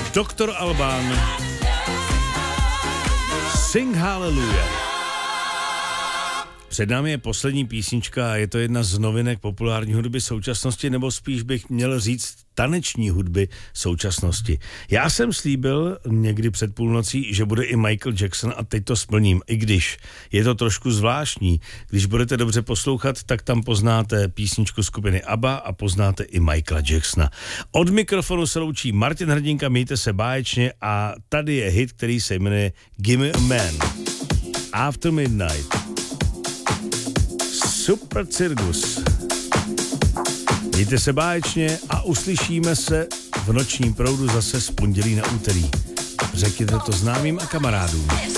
Dr. Alban, Sing Hallelujah. Před námi je poslední písnička a je to jedna z novinek populární hudby současnosti, nebo spíš bych měl říct taneční hudby současnosti. Já jsem slíbil někdy před půlnocí, že bude i Michael Jackson a teď to splním, i když je to trošku zvláštní. Když budete dobře poslouchat, tak tam poznáte písničku skupiny ABBA a poznáte i Michaela Jacksona. Od mikrofonu se loučí Martin Hrdinka, mějte se báječně a tady je hit, který se jmenuje Gimme a Man. After Midnight. Super Circus. Mějte se báječně a uslyšíme se v nočním proudu zase z pondělí na úterý. Řekněte to známým a kamarádům.